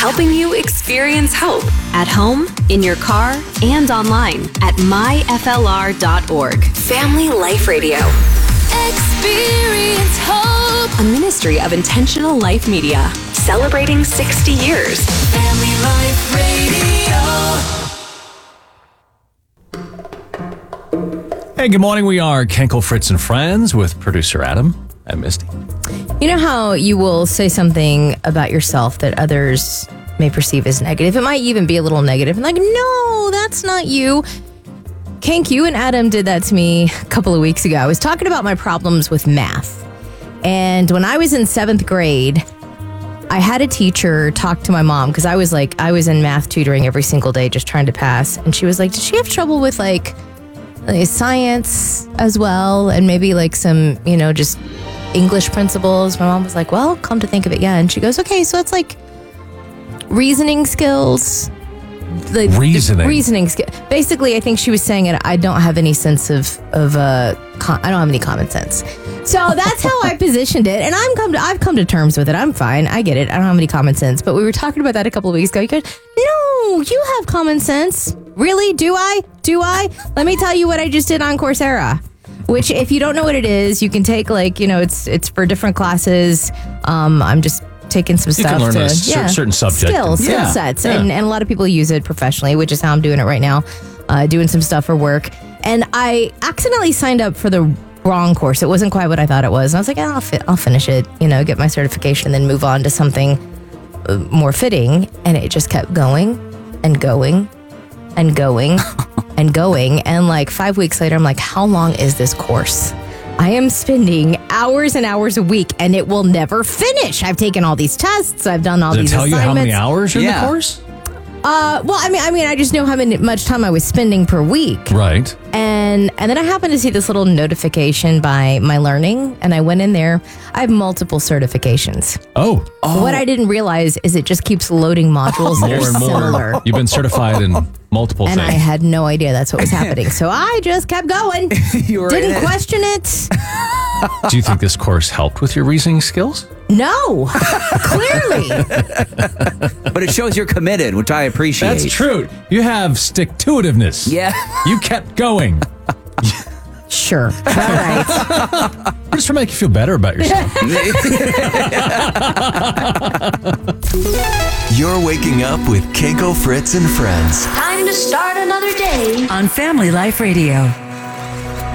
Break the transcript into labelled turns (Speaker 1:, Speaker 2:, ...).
Speaker 1: helping you experience hope at home, in your car, and online at myflr.org. Family Life Radio. Experience hope. A ministry of Intentional Life Media, celebrating 60 years. Family Life
Speaker 2: Radio. Hey, good morning. We are Kenkel, Fritz, and Friends with producer Adam and Misty.
Speaker 3: You know how you will say something about yourself that others may perceive as negative? It might even be a little negative. And like, no, that's not you. Kenk, you and Adam did that to me a couple of weeks ago. I was talking about my problems with math. And when I was in 7th grade, I had a teacher talk to my mom because I was in math tutoring every single day just trying to pass. And she was like, did she have trouble with like science as well? And maybe like some, just English principles. My mom was like, well, come to think of it, yeah. And she goes, okay, so it's like reasoning skills. Reasoning skills. Basically, I think she was saying it. I don't have any sense I don't have any common sense. So that's how I positioned it. And I've come to terms with it. I'm fine. I get it. I don't have any common sense. But we were talking about that a couple of weeks ago. You go, no, you have common sense. Really? Do I? Let me tell you what I just did on Coursera. Which, if you don't know what it is, you can take it's for different classes. I'm just taking some stuff.
Speaker 2: You can learn a certain subject.
Speaker 3: Skill sets. Yeah. And a lot of people use it professionally, which is how I'm doing it right now, doing some stuff for work. And I accidentally signed up for the wrong course. It wasn't quite what I thought it was. And I was like, I'll finish it, get my certification, then move on to something more fitting. And it just kept going and going and going. and going. And like 5 weeks later, I'm like, how long is this course? I am spending hours and hours a week and it will never finish. I've taken all these tests. I've done all these assignments.
Speaker 2: Does it tell you how many hours are in the course?
Speaker 3: Well, I mean, I just know how much time I was spending per week.
Speaker 2: Right.
Speaker 3: And then I happened to see this little notification by My Learning, and I went in there. I have multiple certifications.
Speaker 2: Oh.
Speaker 3: What I didn't realize is it just keeps loading modules that are similar.
Speaker 2: You've been certified in multiple things.
Speaker 3: And I had no idea that's what was happening. So I just kept going. Didn't question it.
Speaker 2: Do you think this course helped with your reasoning skills?
Speaker 3: No, clearly.
Speaker 4: But it shows you're committed, which I appreciate.
Speaker 2: That's true. You have stick-to-itiveness.
Speaker 4: Yeah.
Speaker 2: You kept going.
Speaker 3: Sure. All right.
Speaker 2: Just to make you feel better about yourself.
Speaker 5: You're waking up with Kenkel, Fritz, and Friends.
Speaker 1: Time to start another day
Speaker 6: on Family Life Radio.